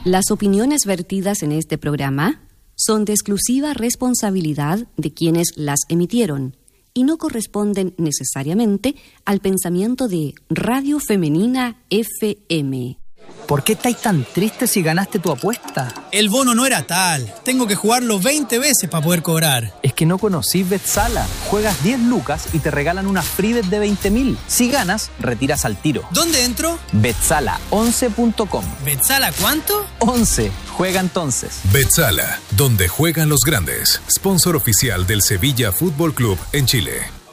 Las opiniones vertidas en este programa son de exclusiva responsabilidad de quienes las emitieron y no corresponden necesariamente al pensamiento de Radio Femenina FM. ¿Por qué estáis tan tristes si ganaste tu apuesta? El bono no era tal. Tengo que jugarlo 20 veces para poder cobrar. Es que no conocís Betsala. Juegas 10 lucas y te regalan una free bet de 20.000. Si ganas, retiras al tiro. ¿Dónde entro? Betsala11.com. ¿Betsala cuánto? 11. Juega entonces. Betsala, donde juegan los grandes. Sponsor oficial del Sevilla Fútbol Club en Chile.